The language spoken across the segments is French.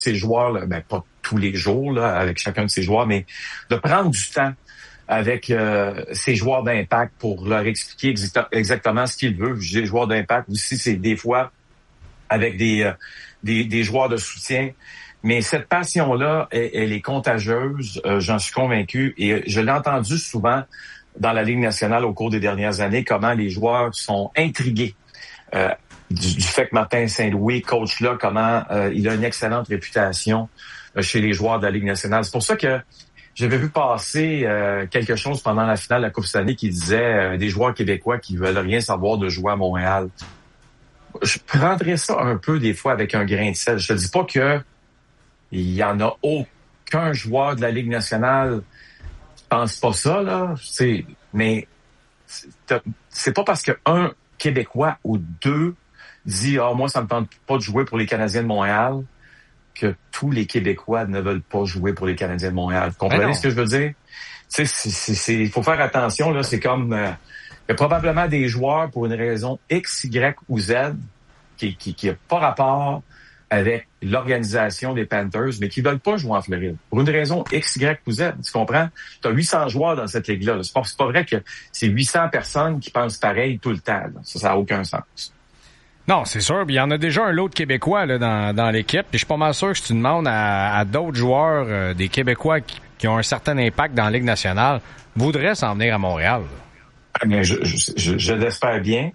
ses joueurs, là, pas tous les jours là, avec chacun de ses joueurs, mais de prendre du temps avec ses joueurs d'impact pour leur expliquer exactement ce qu'il veut. Je dis joueurs d'impact aussi, c'est des fois avec des joueurs de soutien. Mais cette passion-là, elle est contagieuse, j'en suis convaincu. Et je l'ai entendu souvent dans la Ligue nationale au cours des dernières années, comment les joueurs sont intrigués du fait que Martin Saint-Louis, coach là, comment il a une excellente réputation chez les joueurs de la Ligue nationale. C'est pour ça que j'avais vu passer quelque chose pendant la finale de la Coupe Stanley qui disait des joueurs québécois qui veulent rien savoir de jouer à Montréal. Je prendrais ça un peu des fois avec un grain de sel. Je te dis pas que il y en a aucun joueur de la Ligue nationale qui pense pas ça, là. Mais c'est pas parce qu'un Québécois ou deux dit « Ah, moi, ça me tente pas de jouer pour les Canadiens de Montréal » que tous les Québécois ne veulent pas jouer pour les Canadiens de Montréal. Vous comprenez ce que je veux dire? Tu sais, il faut faire attention, là. C'est comme... il y a probablement des joueurs pour une raison X, Y ou Z qui a pas rapport avec l'organisation des Panthers, mais qui veulent pas jouer en Floride. Pour une raison X, Y ou Z, tu comprends? Tu as 800 joueurs dans cette ligue-là. C'est pas vrai que c'est 800 personnes qui pensent pareil tout le temps. Là. Ça n'a aucun sens. Non, c'est sûr. Il y en a déjà un lot de Québécois là, dans l'équipe. Puis je suis pas mal sûr que si tu demandes à d'autres joueurs, des Québécois qui ont un certain impact dans la Ligue nationale, voudraient s'en venir à Montréal. Mais je l'espère bien.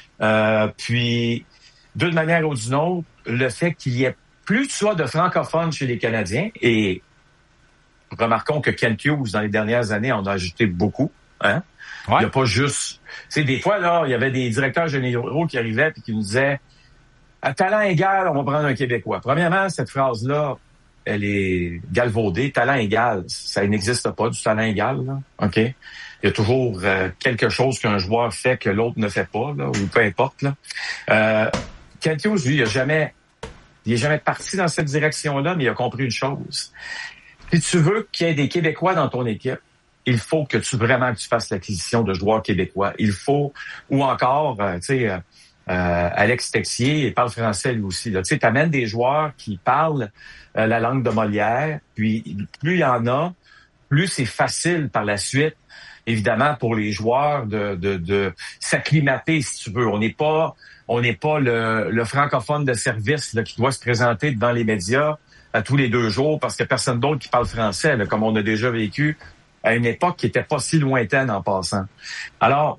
Puis, d'une manière ou d'une autre, le fait qu'il y ait plus de francophones chez les Canadiens, et remarquons que Kent Hughes, dans les dernières années, en a ajouté beaucoup. Hein? Ouais. Il n'y a pas juste... Tu sais, des fois, là, il y avait des directeurs généraux qui arrivaient et qui nous disaient « À talent égal, on va prendre un Québécois ». Premièrement, cette phrase-là, elle est galvaudée. Talent égal, ça n'existe pas, du talent égal. Là. OK? Il y a toujours quelque chose qu'un joueur fait que l'autre ne fait pas, là, ou peu importe. Là. Kent Hughes, lui, il est jamais parti dans cette direction-là, mais il a compris une chose. Si tu veux qu'il y ait des Québécois dans ton équipe, il faut que tu fasses l'acquisition de joueurs québécois. Il faut, ou encore, Alex Texier, il parle français lui aussi. Tu amènes des joueurs qui parlent la langue de Molière, puis plus il y en a, plus c'est facile par la suite, évidemment, pour les joueurs de s'acclimater, si tu veux. On n'est pas le francophone de service là, qui doit se présenter devant les médias à tous les 2 jours parce qu'il n'y a personne d'autre qui parle français, là, comme on a déjà vécu à une époque qui était pas si lointaine en passant. Alors,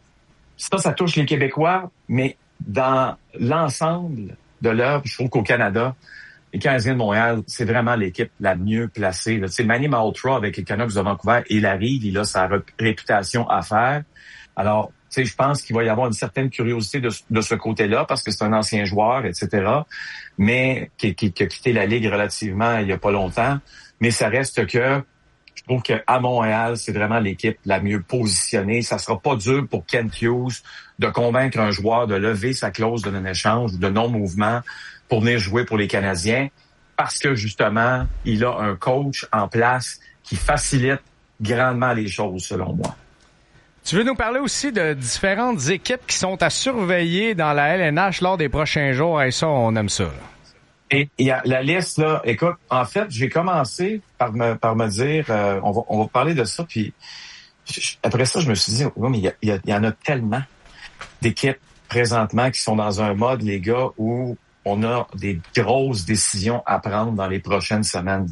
ça touche les Québécois, mais dans l'ensemble de l'œuvre, je trouve qu'au Canada, les Canadiens de Montréal, c'est vraiment l'équipe la mieux placée. Tu sais, Manny Malhotra avec les Canucks de Vancouver, il arrive, il a sa réputation à faire. Alors, tu sais, je pense qu'il va y avoir une certaine curiosité de ce côté-là parce que c'est un ancien joueur, etc., mais qui a quitté la Ligue relativement il y a pas longtemps. Mais ça reste que je trouve qu'à Montréal, c'est vraiment l'équipe la mieux positionnée. Ça sera pas dur pour Kent Hughes de convaincre un joueur de lever sa clause de non-échange ou de non-mouvement pour venir jouer pour les Canadiens parce que, justement, il a un coach en place qui facilite grandement les choses, selon moi. Tu veux nous parler aussi de différentes équipes qui sont à surveiller dans la LNH lors des prochains jours? Et ça, on aime ça, là. Et il y a la liste, là, écoute, en fait, j'ai commencé par me dire, on va parler de ça, puis après ça, je me suis dit, oui, mais il y en a tellement d'équipes présentement qui sont dans un mode, les gars, où on a des grosses décisions à prendre dans les prochaines semaines.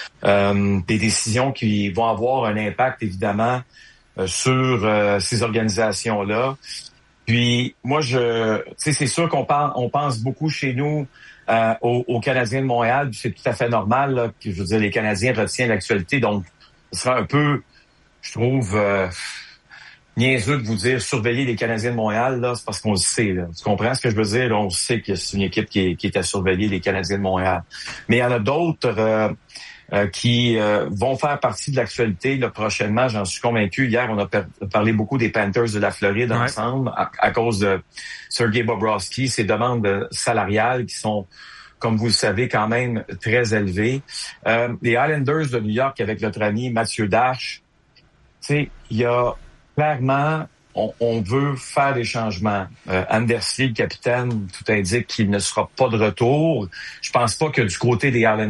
Des décisions qui vont avoir un impact, évidemment, sur ces organisations-là. Puis, moi, tu sais, c'est sûr qu'on pense beaucoup chez nous aux Canadiens de Montréal, puis c'est tout à fait normal là, que, je veux dire, les Canadiens retiennent l'actualité, donc ce sera un peu, je trouve, niaiseux de vous dire surveiller les Canadiens de Montréal, là, c'est parce qu'on le sait. Là. Tu comprends ce que je veux dire? Là, on sait que c'est une équipe qui est à surveiller, les Canadiens de Montréal. Mais il y en a d'autres qui vont faire partie de l'actualité là, prochainement, j'en suis convaincu. Hier, on a parlé beaucoup des Panthers de la Floride ensemble à cause de Sergei Bobrovsky, ses demandes salariales qui sont, comme vous le savez, quand même très élevées. Les Islanders de New York avec notre ami Mathieu Dash, tu sais, il y a clairement, on veut faire des changements. Anders Lee, le capitaine, tout indique qu'il ne sera pas de retour. Je pense pas que du côté des Islanders,